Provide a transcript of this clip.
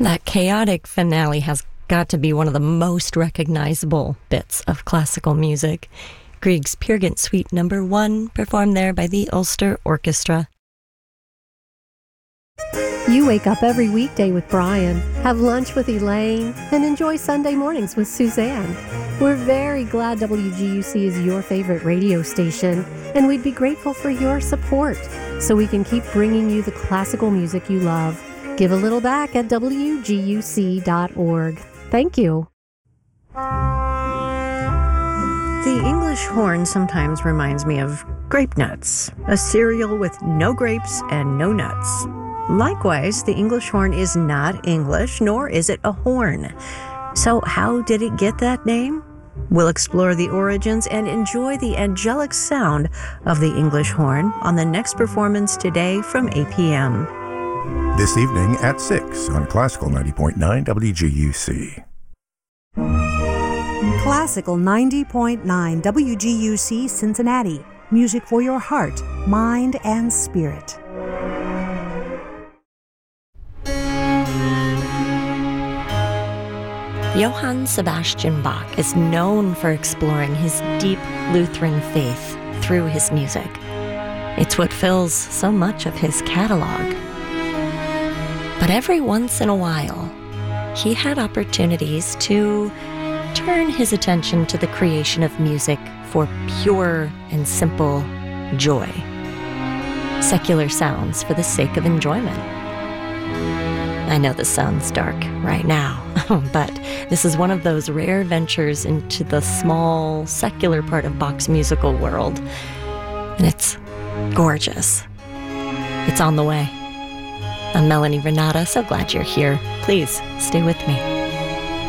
That chaotic finale has got to be one of the most recognizable bits of classical music. Grieg's Peer Gynt Suite No. 1, performed there by the Ulster Orchestra. You wake up every weekday with Brian, have lunch with Elaine, and enjoy Sunday mornings with Suzanne. We're very glad WGUC is your favorite radio station, and we'd be grateful for your support so we can keep bringing you the classical music you love. Give a little back at WGUC.org. Thank you. The English horn sometimes reminds me of grape nuts, a cereal with no grapes and no nuts. Likewise, the English horn is not English, nor is it a horn. So how did it get that name? We'll explore the origins and enjoy the angelic sound of the English horn on the next performance today from 8 p.m. This evening at 6 on Classical 90.9 WGUC. Classical 90.9 WGUC Cincinnati. Music for your heart, mind, and spirit. Johann Sebastian Bach is known for exploring his deep Lutheran faith through his music. It's what fills so much of his catalog. But every once in a while, he had opportunities to turn his attention to the creation of music for pure and simple joy. Secular sounds for the sake of enjoyment. I know this sounds dark right now, but this is one of those rare ventures into the small, secular part of Bach's musical world. And it's gorgeous. It's on the way. I'm Melanie Renata, so glad you're here. Please stay with me.